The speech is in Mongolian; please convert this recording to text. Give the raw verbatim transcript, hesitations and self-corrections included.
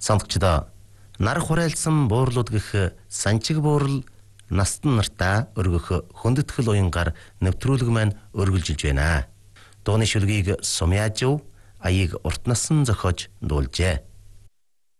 Сонгогчдоо нар хураалсан буурлууд гэх санчиг буурал настан нартаа өргөх хөндөтгөл уянгаар нэвтрүүлэг маань өргөлжилж байна. Дууны шүлгийг Сумяажив аяыг урт насан зохиож дуулжээ.